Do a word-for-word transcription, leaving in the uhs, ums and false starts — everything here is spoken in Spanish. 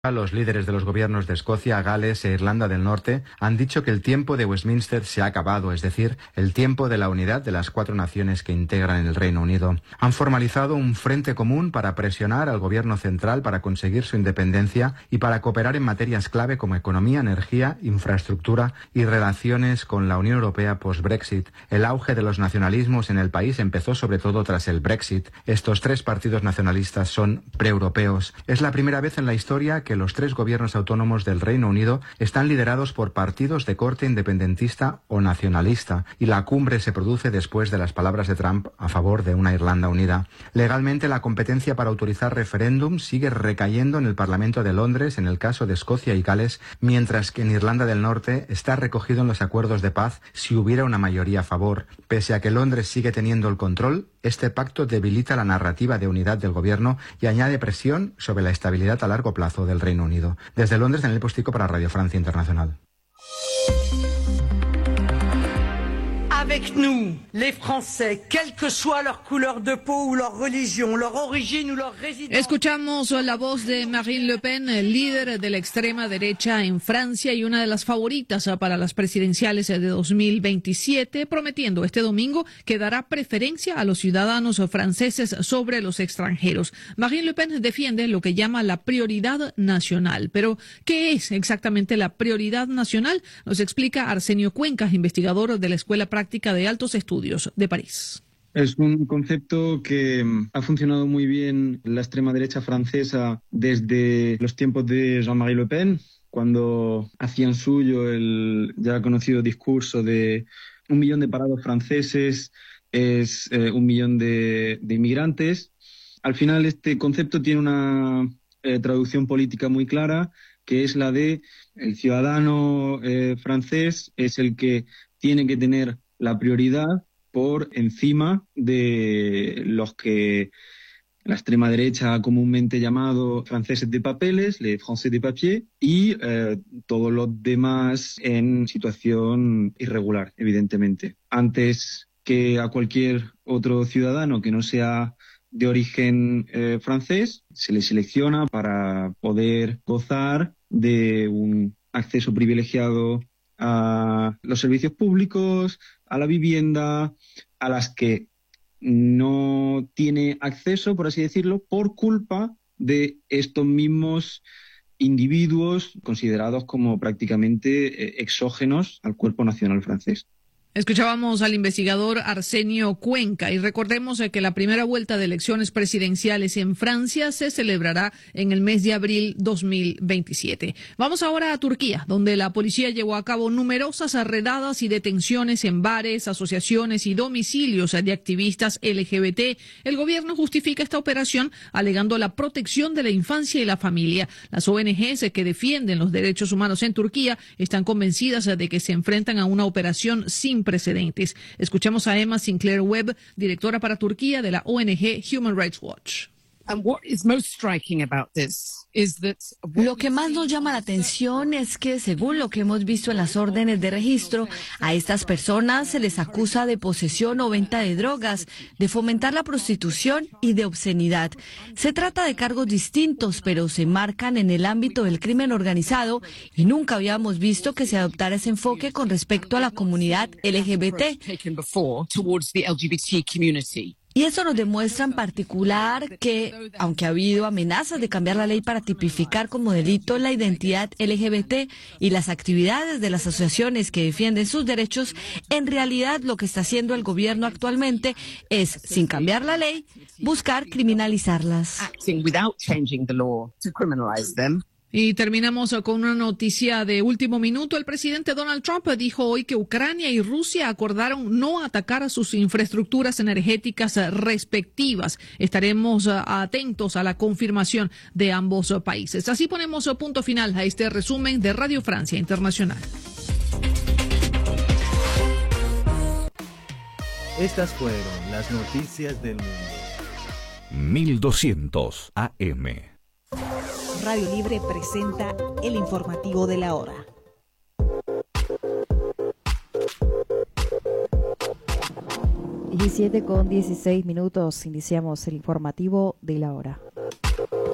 Los líderes de los gobiernos de Escocia, Gales e Irlanda del Norte han dicho que el tiempo de Westminster se ha acabado, es decir, el tiempo de la unidad de las cuatro naciones que integran el Reino Unido. Han formalizado un frente común para presionar al gobierno central para conseguir su independencia y para cooperar en materias clave como economía, energía, infraestructura y relaciones con la Unión Europea post-Brexit. El auge de los nacionalismos en el país empezó sobre todo tras el Brexit. Estos tres partidos nacionalistas son preeuropeos. Es la primera vez en la historia que que los tres gobiernos autónomos del Reino Unido están liderados por partidos de corte independentista o nacionalista, y la cumbre se produce después de las palabras de Trump a favor de una Irlanda unida. Legalmente, la competencia para autorizar referéndums sigue recayendo en el Parlamento de Londres en el caso de Escocia y Gales, mientras que en Irlanda del Norte está recogido en los acuerdos de paz si hubiera una mayoría a favor. Pese a que Londres sigue teniendo el control, este pacto debilita la narrativa de unidad del gobierno y añade presión sobre la estabilidad a largo plazo del Reino Unido. Desde Londres, Daniel Postigo para Radio Francia Internacional. Avec nous, les Français, quelle que soit leur couleur de peau ou leur religion, leur origine ou leur résidence. Escuchamos la voz de Marine Le Pen, líder de la extrema derecha en Francia y una de las favoritas para las presidenciales de dos mil veintisiete, prometiendo este domingo que dará preferencia a los ciudadanos franceses sobre los extranjeros. Marine Le Pen defiende lo que llama la prioridad nacional. Pero, ¿qué es exactamente la prioridad nacional? Nos explica Arsenio Cuenca, investigador de la Escuela Práctica de Altos Estudios de París. Es un concepto que ha funcionado muy bien en la extrema derecha francesa desde los tiempos de Jean-Marie Le Pen, cuando hacían suyo el ya conocido discurso de un millón de parados franceses es eh, un millón de, de inmigrantes. Al final, este concepto tiene una eh, traducción política muy clara, que es la de el ciudadano eh, francés es el que tiene que tener la prioridad por encima de los que la extrema derecha ha comúnmente llamado franceses de papeles, les français de papier, y eh, todos los demás en situación irregular, evidentemente. Antes que a cualquier otro ciudadano que no sea de origen eh, francés, se le selecciona para poder gozar de un acceso privilegiado a los servicios públicos, a la vivienda, a las que no tiene acceso, por así decirlo, por culpa de estos mismos individuos considerados como prácticamente eh, exógenos al cuerpo nacional francés. Escuchábamos al investigador Arsenio Cuenca y recordemos que la primera vuelta de elecciones presidenciales en Francia se celebrará en el mes de abril dos mil veintisiete. Vamos ahora a Turquía, donde la policía llevó a cabo numerosas redadas y detenciones en bares, asociaciones y domicilios de activistas L G B T. El gobierno justifica esta operación alegando la protección de la infancia y la familia. Las O N Ges que defienden los derechos humanos en Turquía están convencidas de que se enfrentan a una operación sin precedentes. Escuchamos a Emma Sinclair Webb, directora para Turquía de la O N G Human Rights Watch. Lo que más nos llama la atención es que, según lo que hemos visto en las órdenes de registro, a estas personas se les acusa de posesión o venta de drogas, de fomentar la prostitución y de obscenidad. Se trata de cargos distintos, pero se marcan en el ámbito del crimen organizado y nunca habíamos visto que se adoptara ese enfoque con respecto a la comunidad L G B T. Y eso nos demuestra en particular que, aunque ha habido amenazas de cambiar la ley para tipificar como delito la identidad L G B T y las actividades de las asociaciones que defienden sus derechos, en realidad lo que está haciendo el gobierno actualmente es, sin cambiar la ley, buscar criminalizarlas. Y terminamos con una noticia de último minuto. El presidente Donald Trump dijo hoy que Ucrania y Rusia acordaron no atacar a sus infraestructuras energéticas respectivas. Estaremos atentos a la confirmación de ambos países. Así ponemos punto final a este resumen de Radio Francia Internacional. Estas fueron las noticias del mundo. mil doscientos A M. Radio Libre presenta el informativo de la hora. diecisiete con dieciséis minutos, iniciamos el informativo de la hora.